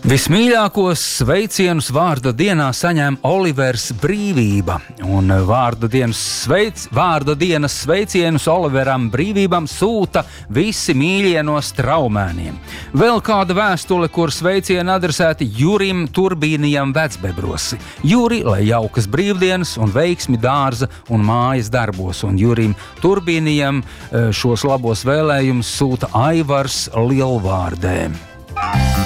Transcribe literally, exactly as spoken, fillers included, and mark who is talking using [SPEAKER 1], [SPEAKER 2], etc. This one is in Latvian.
[SPEAKER 1] Vismīļākos sveicienus vārda dienā saņem Olivers Brīvība, un vārda dienas, sveic, vārda dienas sveicienus Oliveram Brīvībam sūta visi mīļie no Straumēniem. Vēl kāda vēstule, kur sveicieni adresēti Jurim Turbīnijam Vecbebros. Juri, lai jaukas brīvdienas un veiksmi dārza un mājas darbos, un Jurim Turbīnijam šos labos vēlējumus sūta Aivars Lielvārdē.